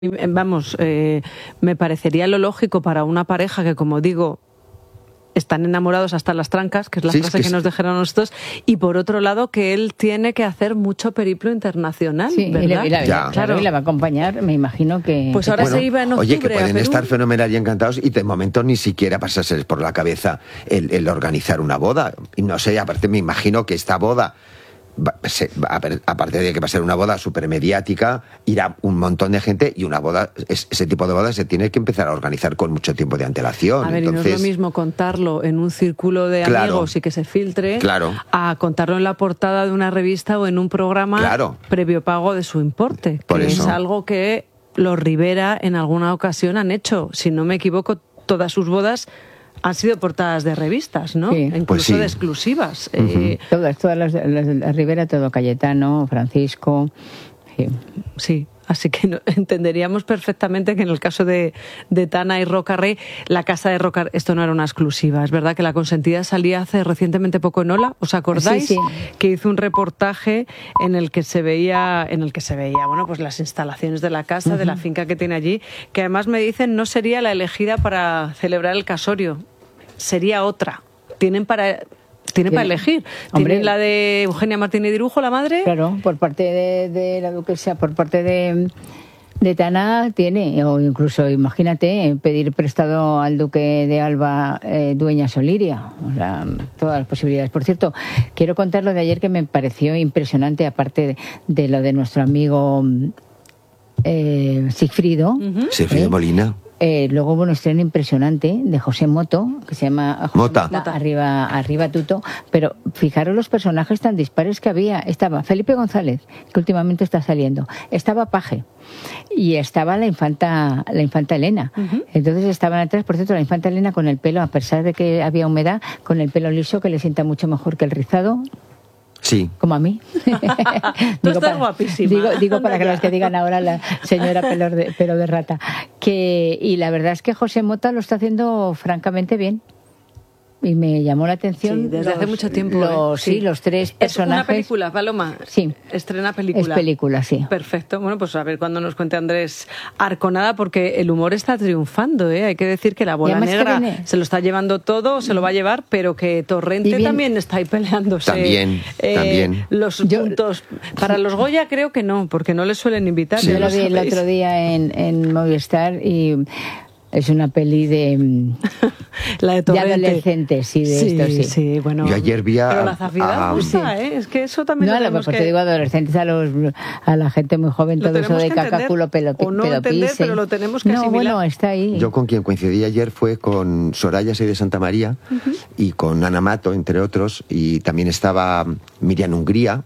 Vamos, me parecería lo lógico para una pareja que, como digo, están enamorados hasta las trancas, que es la frase que nos dejaron nosotros, y por otro lado que él tiene que hacer mucho periplo internacional, ¿verdad? Y la va a acompañar, me imagino que... Pues ahora se iba en octubre. Oye, que pueden estar fenomenal y encantados y de momento ni siquiera pasarse por la cabeza el organizar una boda. Y no sé, aparte me imagino que esta boda, aparte de que va a ser una boda súper mediática, irá un montón de gente, y una boda, ese tipo de bodas se tiene que empezar a organizar con mucho tiempo de antelación. A ver, entonces, y no es lo mismo contarlo en un círculo de amigos y que se filtre, a contarlo en la portada de una revista o en un programa previo pago de su importe, que es algo que los Rivera en alguna ocasión han hecho. Si no me equivoco, todas sus bodas han sido portadas de revistas, ¿no? Sí. Incluso de exclusivas. Todas las Rivera, todo Cayetano, Francisco. Sí, así que entenderíamos perfectamente que en el caso de Tana y Roca Rey, la casa de Roca, esto no era una exclusiva. Es verdad que La Consentida salía hace recientemente poco en Ola, ¿os acordáis? Sí. Que hizo un reportaje en el que se veía, bueno, pues las instalaciones de la casa, de la finca que tiene allí, que además me dicen no sería la elegida para celebrar el casorio, sería otra. Tienen para elegir. Tienen la de Eugenia Martínez Dirujo, la madre. Claro, por parte de la duquesa, por parte de Tana tiene, o incluso, imagínate, pedir prestado al duque de Alba, Dueñas Oliria. O sea, todas las posibilidades. Por cierto, quiero contar lo de ayer que me pareció impresionante, aparte de lo de nuestro amigo Sigfrido. Sigfrido Molina. Luego hubo un estreno impresionante de José Moto, que se llama Mota. Arriba Tuto, pero fijaros los personajes tan dispares que había. Estaba Felipe González, que últimamente está saliendo, estaba Paje y estaba la infanta Elena. Entonces estaban atrás, por cierto, la infanta Elena con el pelo, a pesar de que había humedad, con el pelo liso, que le sienta mucho mejor que el rizado. Sí. Como a mí. Tú estás guapísima. Digo para que los que digan ahora la señora pelo de rata. Y la verdad es que José Mota lo está haciendo francamente bien. Y me llamó la atención. Sí, desde hace mucho tiempo. Los tres personajes. ¿Es una película, Paloma? Sí. Estrena película. Es película, sí. Perfecto. Bueno, pues a ver cuándo nos cuente Andrés Arconada, porque el humor está triunfando, ¿eh? Hay que decir que la bola negra se lo está llevando todo, se lo va a llevar, pero que Torrente también está ahí peleándose. También. Los puntos. Para los Goya creo que no, porque no les suelen invitar. Yo lo vi el otro día en Movistar y... Es una peli de adolescentes, Sí, bueno. Yo ayer vi pero la zafidad gusta, ¿eh? Es que eso también te digo adolescentes, a la gente muy joven, todo eso de caca, culo, pelo, o no entender, pero lo tenemos que asimilar. Bueno, está ahí. Yo con quien coincidí ayer fue con Soraya Sey de Santa María y con Ana Mato, entre otros, y también estaba Miriam Hungría,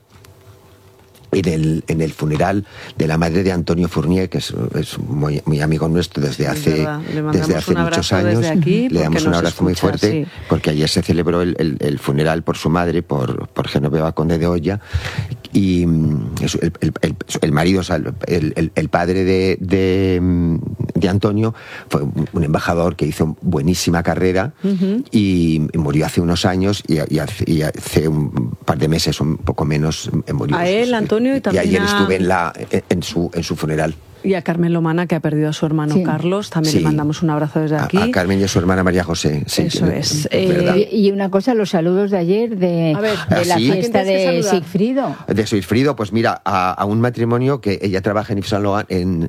en el funeral de la madre de Antonio Fournier, que es muy, muy amigo nuestro desde hace muchos años. Le damos un abrazo muy fuerte, porque ayer se celebró el funeral por su madre, por Genoveva Conde de Oya, y el marido, o sea, el padre de Antonio fue un embajador que hizo buenísima carrera y murió hace unos años, y hace un par de meses, un poco menos, murió. A él, Antonio, y también ayer estuve en su funeral. Y a Carmen Lomana, que ha perdido a su hermano Carlos, también le mandamos un abrazo desde aquí. A Carmen y a su hermana María José. Sí, eso es. Y una cosa, los saludos de ayer de la fiesta de Sigfrido. De Sigfrido, pues mira, a un matrimonio que ella trabaja en Yves Saint Laurent,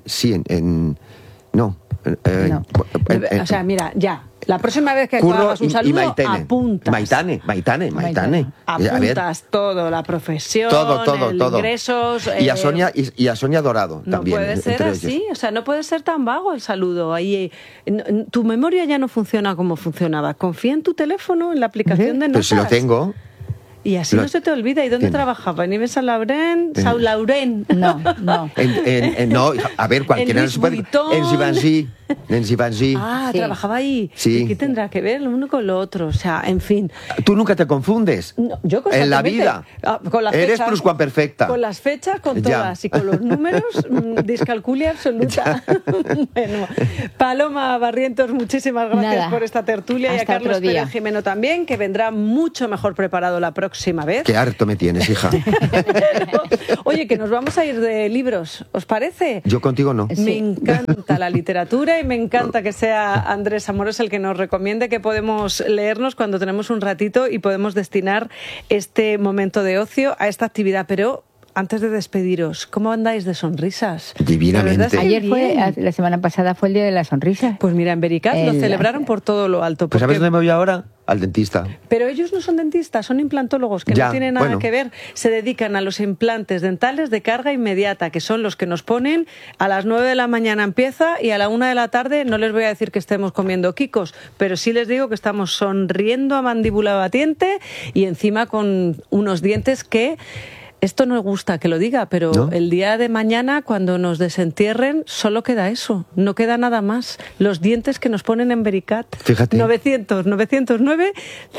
o sea, mira, ya. La próxima vez que hagas un saludo, apuntas. Maitane. Apuntas todo, la profesión, todo. ingresos. Y a Sonia Dorado también. No puede ser así, o sea, no puede ser tan vago el saludo. Ahí, tu memoria ya no funciona como funcionaba. Confía en tu teléfono, en la aplicación de notas. Pues si lo tengo. Y así no se te olvida. ¿Y dónde trabajaba? ¿En Yves Saint Laurent? ¿Saint Laurent? No. No, a ver, cualquiera no se puede. En Givenchy. Trabajaba ahí. Sí. ¿Y qué tendrá que ver lo uno con lo otro? O sea, en fin. ¿Tú nunca te confundes? No, yo en la vida. Con las Eres fechas, pluscuamperfecta. Con las fechas, con todas. Y con los números, discalculia absoluta. Bueno, Paloma Barrientos, muchísimas gracias por esta tertulia. Hasta y a Carlos otro día. Pérez Jimeno también, que vendrá mucho mejor preparado la próxima. próxima vez. Qué harto me tienes, hija. Oye, que nos vamos a ir de libros, ¿os parece? Yo contigo no. Me encanta la literatura y me encanta que sea Andrés Amorós el que nos recomiende que podemos leernos cuando tenemos un ratito y podemos destinar este momento de ocio a esta actividad. Pero antes de despediros, ¿cómo andáis de sonrisas? Divinamente. La semana pasada fue el Día de la Sonrisa. Pues mira, en Vericat lo celebraron por todo lo alto. Pues ¿sabes dónde me voy ahora? Al dentista. Pero ellos no son dentistas, son implantólogos, que no tienen nada que ver. Se dedican a los implantes dentales de carga inmediata, que son los que nos ponen a las 9 de la mañana empieza y a la 1 de la tarde. No les voy a decir que estemos comiendo quicos, pero sí les digo que estamos sonriendo a mandíbula batiente y encima con unos dientes que... Esto no gusta que lo diga, pero ¿no? El día de mañana, cuando nos desentierren, solo queda eso. No queda nada más. Los dientes que nos ponen en Vericat. Fíjate. 900-909-159.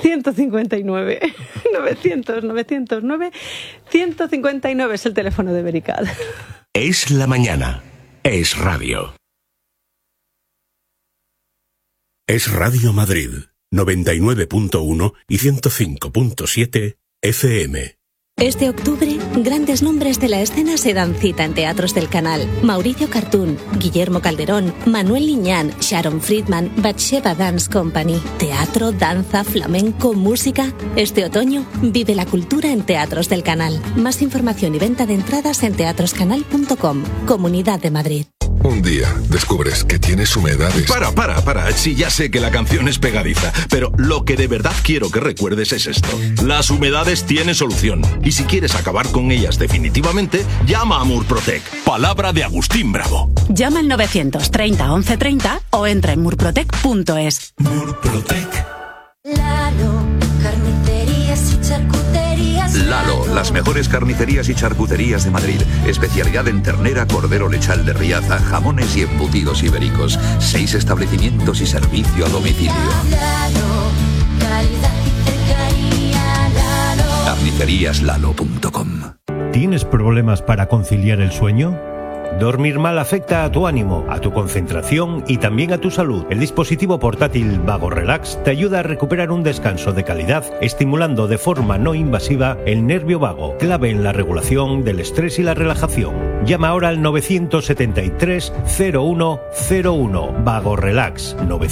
900-909-159 es el teléfono de Vericat. Es la mañana. Es radio. Es Radio Madrid. 99.1 y 105.7 FM. Este octubre, grandes nombres de la escena se dan cita en teatros del canal. Mauricio Cartún, Guillermo Calderón, Manuel Liñán, Sharon Friedman, Batsheva Dance Company. Teatro, danza, flamenco, música. Este otoño, vive la cultura en teatros del canal. Más información y venta de entradas en teatroscanal.com. Comunidad de Madrid. Un día descubres que tienes humedades. Para. Sí, ya sé que la canción es pegadiza, pero lo que de verdad quiero que recuerdes es esto. Las humedades tienen solución. Y si quieres acabar con ellas definitivamente, llama a Murprotec. Palabra de Agustín Bravo. Llama al 930 1130 o entra en murprotec.es. Murprotec. Lalo, carnicerías y charcuterías. Lalo, las mejores carnicerías y charcuterías de Madrid. Especialidad en ternera, cordero lechal de Riaza, jamones y embutidos ibéricos. 6 establecimientos y servicio a domicilio. Lalo, calidad y cercanía. Lalo. Carniceríaslalo.com. ¿Tienes problemas para conciliar el sueño? Dormir mal afecta a tu ánimo, a tu concentración y también a tu salud. El dispositivo portátil Vago Relax te ayuda a recuperar un descanso de calidad, estimulando de forma no invasiva el nervio vago, clave en la regulación del estrés y la relajación. Llama ahora al 973 0101. Vago Relax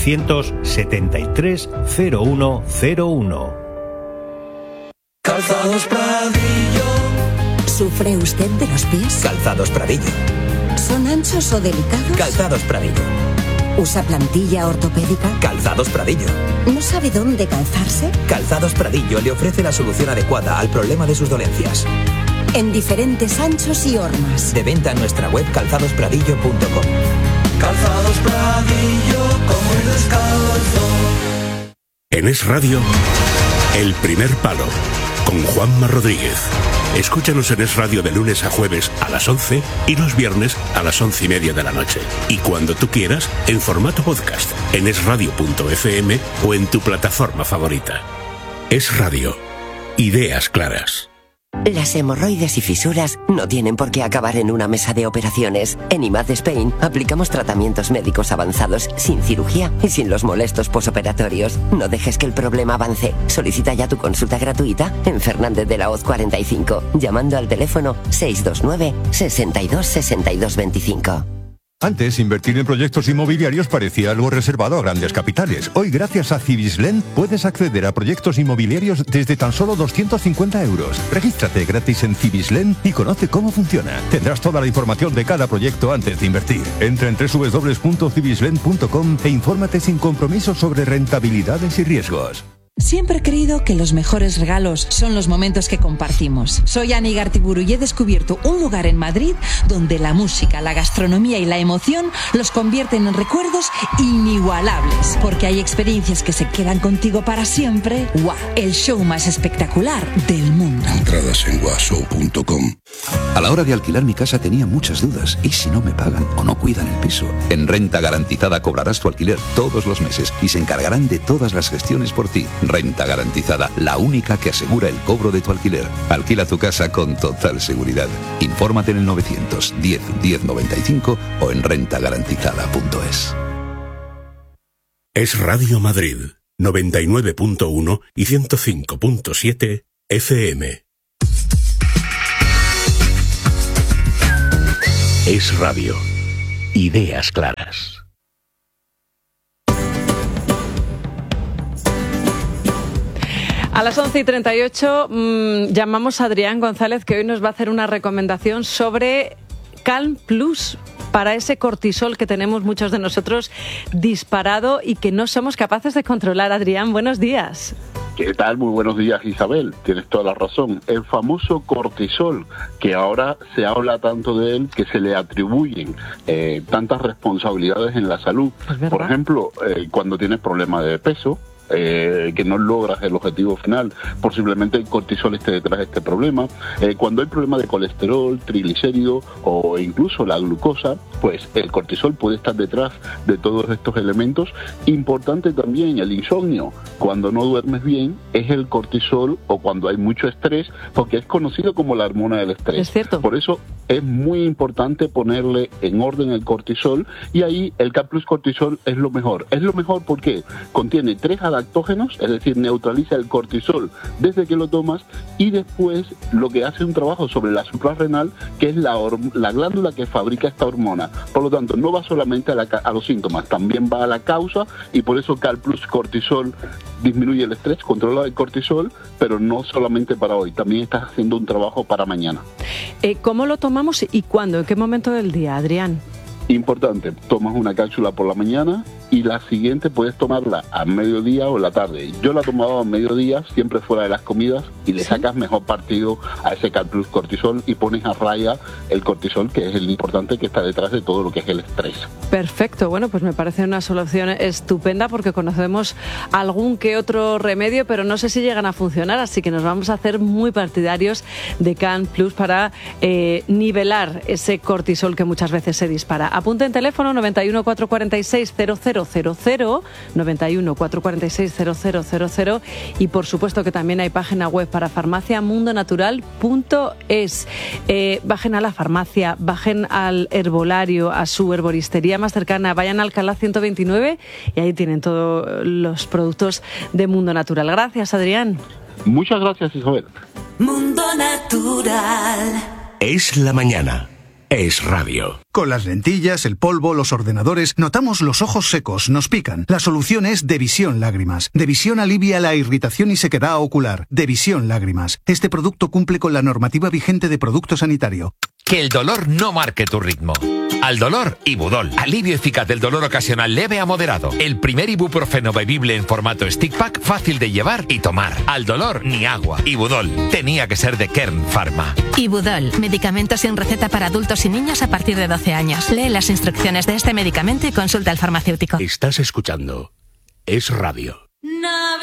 973 0101. Calzados Pradillo. ¿Sufre usted de los pies? Calzados Pradillo. ¿Son anchos o delicados? Calzados Pradillo. ¿Usa plantilla ortopédica? Calzados Pradillo. ¿No sabe dónde calzarse? Calzados Pradillo le ofrece la solución adecuada al problema de sus dolencias. En diferentes anchos y hormas. De venta en nuestra web calzadospradillo.com. Calzados Pradillo, como el descalzo. En Es Radio, El Primer Palo, con Juanma Rodríguez. Escúchanos en Es Radio de lunes a jueves a las 11 y los viernes a las 11:30 de la noche. Y cuando tú quieras, en formato podcast, en esradio.fm o en tu plataforma favorita. Es Radio. Ideas claras. Las hemorroides y fisuras no tienen por qué acabar en una mesa de operaciones. En IMAD Spain aplicamos tratamientos médicos avanzados sin cirugía y sin los molestos posoperatorios. No dejes que el problema avance. Solicita ya tu consulta gratuita en Fernández de la Hoz 45, llamando al teléfono 629 62 62 25. Antes, invertir en proyectos inmobiliarios parecía algo reservado a grandes capitales. Hoy, gracias a Cibislen, puedes acceder a proyectos inmobiliarios desde tan solo 250 euros. Regístrate gratis en Cibislen y conoce cómo funciona. Tendrás toda la información de cada proyecto antes de invertir. Entra en www.cibislen.com e infórmate sin compromiso sobre rentabilidades y riesgos. Siempre he creído que los mejores regalos son los momentos que compartimos. Soy Ani Gartiburu y he descubierto un lugar en Madrid donde la música, la gastronomía y la emoción los convierten en recuerdos inigualables. Porque hay experiencias que se quedan contigo para siempre. ¡Guau! El show más espectacular del mundo. Entradas en guashow.com. A la hora de alquilar mi casa tenía muchas dudas. ¿Y si no me pagan o no cuidan el piso? En Renta Garantizada cobrarás tu alquiler todos los meses y se encargarán de todas las gestiones por ti. Renta Garantizada, la única que asegura el cobro de tu alquiler. Alquila tu casa con total seguridad. Infórmate en el 910 1095 o en rentagarantizada.es. Es Radio Madrid, 99.1 y 105.7 FM. Es Radio. Ideas claras. A las 11:38 llamamos a Adrián González, que hoy nos va a hacer una recomendación sobre Calm Plus, para ese cortisol que tenemos muchos de nosotros disparado y que no somos capaces de controlar. Adrián, buenos días. ¿Qué tal? Muy buenos días, Isabel. Tienes toda la razón. El famoso cortisol, que ahora se habla tanto de él, que se le atribuyen tantas responsabilidades en la salud. Por ejemplo, cuando tienes problemas de peso, que no logras el objetivo final, posiblemente el cortisol esté detrás de este problema. Cuando hay problemas de colesterol, triglicéridos o incluso la glucosa, pues el cortisol puede estar detrás de todos estos elementos. Importante también el insomnio. Cuando no duermes bien es el cortisol, o cuando hay mucho estrés, porque es conocido como la hormona del estrés. Es cierto. Por eso es muy importante ponerle en orden el cortisol, y ahí el Calm Plus Cortisol es lo mejor. Es lo mejor porque contiene 3 adaptógenos, es decir, neutraliza el cortisol desde que lo tomas, y después lo que hace un trabajo sobre la suprarrenal, que es la glándula que fabrica esta hormona. Por lo tanto, no va solamente a los síntomas, también va a la causa, y por eso Calm Plus Cortisol disminuye el estrés, controla el cortisol, pero no solamente para hoy, también estás haciendo un trabajo para mañana. ¿Cómo lo tomamos y cuándo? ¿En qué momento del día, Adrián? Importante, tomas una cápsula por la mañana y la siguiente puedes tomarla a mediodía o en la tarde. Yo la tomaba a mediodía, siempre fuera de las comidas, y le sacas mejor partido a ese Calm Plus Cortisol y pones a raya el cortisol, que es el importante que está detrás de todo lo que es el estrés. Perfecto, bueno, pues me parece una solución estupenda, porque conocemos algún que otro remedio, pero no sé si llegan a funcionar, así que nos vamos a hacer muy partidarios de Calm Plus para nivelar ese cortisol que muchas veces se dispara. Apunte en teléfono 91 446 0000, 91 446 0000, y por supuesto que también hay página web para farmaciamundonatural.es. Bajen a la farmacia, bajen al herbolario, a su herboristería más cercana, vayan a Alcalá 129 y ahí tienen todos los productos de Mundo Natural. Gracias, Adrián. Muchas gracias, Isabel. Mundo Natural. Es la mañana. Es Radio. Con las lentillas, el polvo, los ordenadores, notamos los ojos secos, nos pican. La solución es Devisión Lágrimas. Devisión alivia la irritación y sequedad ocular. Devisión Lágrimas. Este producto cumple con la normativa vigente de producto sanitario. Que el dolor no marque tu ritmo. Al dolor, Ibudol. Alivio eficaz del dolor ocasional leve a moderado. El primer ibuprofeno bebible en formato stick pack, fácil de llevar y tomar. Al dolor, ni agua. Ibudol. Tenía que ser de Kern Pharma. Ibudol. Medicamento sin receta para adultos y niños a partir de 12 años. Lee las instrucciones de este medicamento y consulta al farmacéutico. Estás escuchando Es Radio.